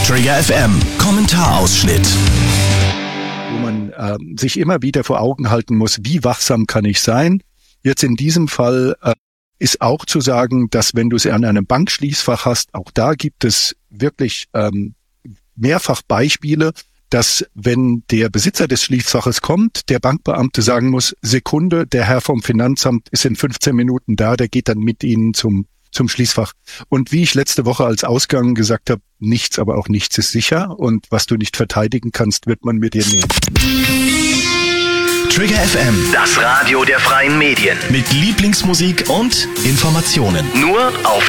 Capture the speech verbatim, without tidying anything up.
Trigger F M Kommentarausschnitt. Wo man äh, sich immer wieder vor Augen halten muss, wie wachsam kann ich sein. Jetzt in diesem Fall äh, ist auch zu sagen, dass wenn du es an einem Bankschließfach hast, auch da gibt es wirklich ähm, mehrfach Beispiele, dass wenn der Besitzer des Schließfaches kommt, der Bankbeamte sagen muss, Sekunde, der Herr vom Finanzamt ist in fünfzehn Minuten da, der geht dann mit Ihnen zum zum Schließfach. Und wie ich letzte Woche als Ausgang gesagt habe, nichts, aber auch nichts ist sicher. Und was du nicht verteidigen kannst, wird man mit dir nehmen. Trigger F M, Das Radio der freien Medien. mit Lieblingsmusik und Informationen. Nur auf